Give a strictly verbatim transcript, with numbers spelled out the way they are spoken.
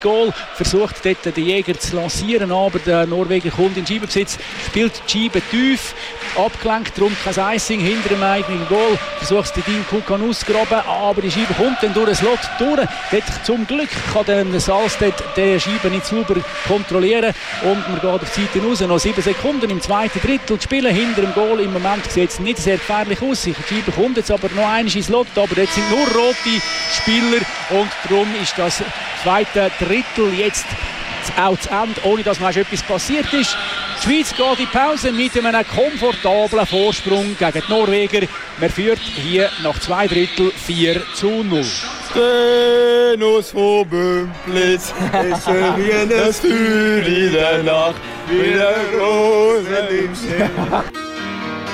Goal, versucht dort den Jäger zu lancieren, aber der Norweger kommt in Scheibenbesitz, spielt die Scheibe tief, abgelenkt, darum kein Icing hinter dem eigenen Goal, versucht den Dean Kukan auszugraben, aber die Scheibe kommt dann durch den Slot durch. Dort, zum Glück kann der Salstedt die Scheibe nicht sauber kontrollieren und man geht auf die Seite raus. Noch sieben Sekunden im zweiten Drittel spielen hinter dem Goal. Im Moment sieht es nicht sehr gefährlich aus. Die Scheibe kommt jetzt aber noch einmal ins Slot, aber jetzt sind nur rote Spieler und darum ist das zweite Drittel jetzt auch zu Ende, ohne dass noch etwas passiert ist. Die Schweiz geht in die Pause mit einem komfortablen Vorsprung gegen die Norweger. Man führt hier nach zwei Drittel vier zu null. Venus von Bümplitz, es wie ein Feuer in der Nacht, wie eine Rose im Sinn.